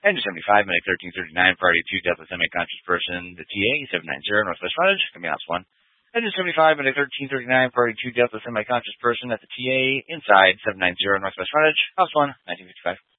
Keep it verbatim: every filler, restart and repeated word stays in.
Engine seventy-five, Medic thirteen thirty-nine, priority two, death of semi-conscious person, the T A, seven ninety, Northwest Frontage, coming out one. Engine seventy-five, Medic thirteen thirty-nine, priority two, death of semi-conscious person at the T A, inside, seven ninety, Northwest Frontage, house one, nineteen fifty-five.